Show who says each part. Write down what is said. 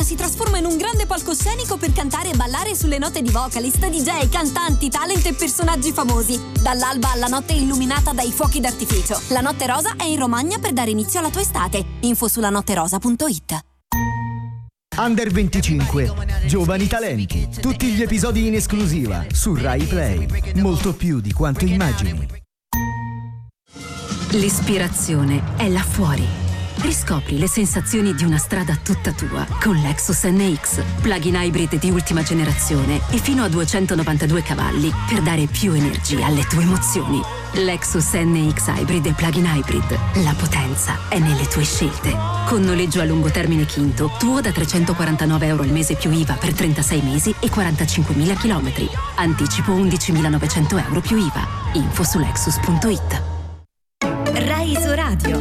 Speaker 1: si trasforma in un grande palcoscenico per cantare e ballare sulle note di vocalist, DJ, cantanti, talent e personaggi famosi. Dall'alba alla notte illuminata dai fuochi d'artificio. La Notte Rosa è in Romagna per dare inizio alla tua estate. Info sulla notterosa.it.
Speaker 2: Under 25, Giovani Talenti. Tutti gli episodi in esclusiva su Rai Play. Molto più di quanto immagini.
Speaker 3: L'ispirazione è là fuori. Riscopri le sensazioni di una strada tutta tua con Lexus NX, plug-in hybrid di ultima generazione e fino a 292 cavalli per dare più energia alle tue emozioni. Lexus NX Hybrid e plug-in hybrid. La potenza è nelle tue scelte. Con noleggio a lungo termine Quinto, tuo da €349 al mese più IVA per 36 mesi e 45.000 chilometri. Anticipo €11.900 più IVA. Info su Lexus.it.
Speaker 1: Rai Isoradio.